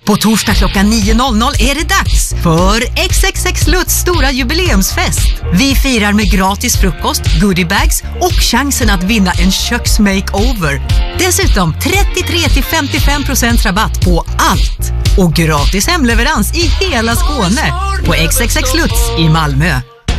På torsdag klockan 9.00 är det dags för XXX Lutz stora jubileumsfest. Vi firar med gratis frukost, goodiebags och chansen att vinna en köksmakeover. Dessutom 33-55% rabatt på allt. Och gratis hemleverans i hela Skåne på XXX Lutz i Malmö.